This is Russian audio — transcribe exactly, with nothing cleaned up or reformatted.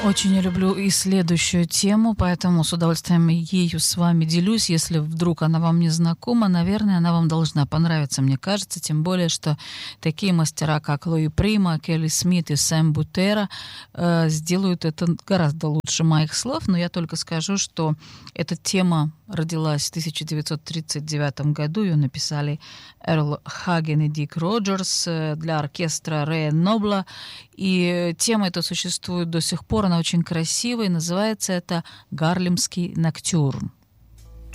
Очень я люблю и следующую тему, поэтому с удовольствием ею с вами делюсь. Если вдруг она вам не знакома, наверное, она вам должна понравиться, мне кажется. Тем более, что такие мастера, как Луи Прима, Келли Смит и Сэм Бутера, э, сделают это гораздо лучше моих слов. Но я только скажу, что эта тема родилась в тысяча девятьсот тридцать девятом году. Ее написали Эрл Хаген и Дик Роджерс для оркестра Рэя Нобла. И тема эта существует до сих пор. Она очень красивая. И называется это «Гарлемский ноктюрн».